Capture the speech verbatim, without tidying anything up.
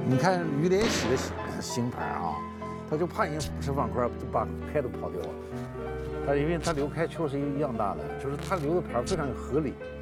你看于连喜的星星盘啊，他就怕人吃方块就把开都跑掉了。他因为他留开确实一样大的，就是他留的牌非常合理。